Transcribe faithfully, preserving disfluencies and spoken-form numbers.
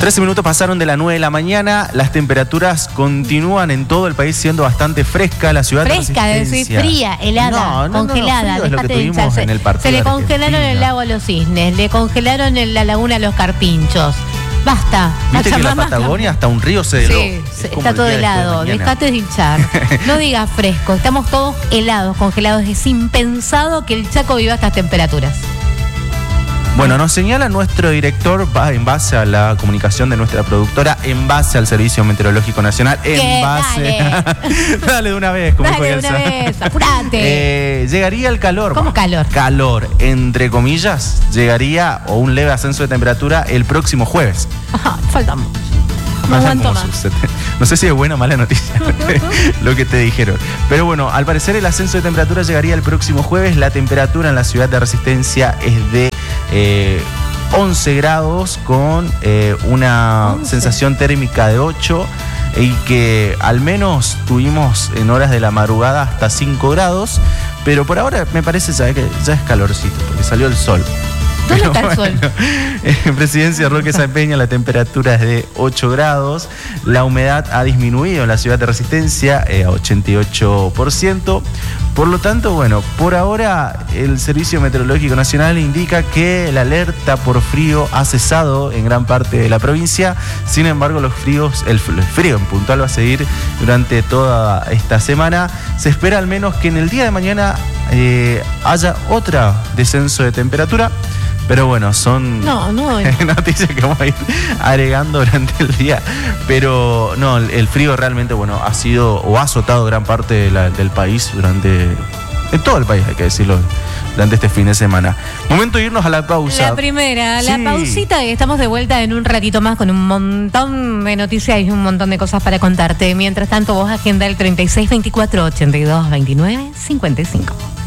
trece minutos pasaron de las nueve de la mañana. Las temperaturas continúan en todo el país siendo bastante fresca. La ciudad fresca, de decir fría, helada, no, no, congelada. No, no, no, Dejate de hincharse. En el Se le congelaron el lago a los cisnes, le congelaron en la laguna a los carpinchos. Basta. Viste que en la Patagonia hasta un río se heló. Sí, está todo helado. De Dejate de hinchar. No digas fresco. Estamos todos helados, congelados. Es impensado que el Chaco viva estas temperaturas. Bueno, nos señala nuestro director, va en base a la comunicación de nuestra productora, en base al Servicio Meteorológico Nacional, en ¿Qué? base... Dale. Dale de una vez, como Dale de una vez, apurate. Eh, llegaría el calor. ¿Cómo calor? Calor, entre comillas, llegaría, o un leve ascenso de temperatura, el próximo jueves. Ajá, falta mucho. No aguanto más. No sé si es buena o mala noticia lo que te dijeron. Pero bueno, al parecer el ascenso de temperatura llegaría el próximo jueves. La temperatura en la ciudad de Resistencia es de eh, once grados con eh, una once. Sensación térmica de ocho y que al menos tuvimos en horas de la madrugada hasta cinco grados. Pero por ahora me parece, ¿sabes? Que ya es calorcito porque salió el sol. ¿Dónde está el sol? Bueno, en Presidencia Roque Sáenz Peña la temperatura es de ocho grados. La humedad ha disminuido en la ciudad de Resistencia eh, a ochenta y ocho por ciento. Por lo tanto, bueno, por ahora el Servicio Meteorológico Nacional indica que la alerta por frío ha cesado en gran parte de la provincia. Sin embargo, los fríos, el, el frío en puntual va a seguir durante toda esta semana. Se espera al menos que en el día de mañana eh, haya otro descenso de temperatura. Pero bueno, son no, no, noticias que vamos a ir agregando durante el día. Pero no, el frío realmente, bueno, ha sido o ha azotado gran parte de la, del país durante, en todo el país, hay que decirlo, durante este fin de semana. Momento de irnos a la pausa. La primera, sí. La pausita, y estamos de vuelta en un ratito más con un montón de noticias y un montón de cosas para contarte. Mientras tanto, vos agenda el treinta y seis veinticuatro ochenta y dos veintinueve cincuenta y cinco.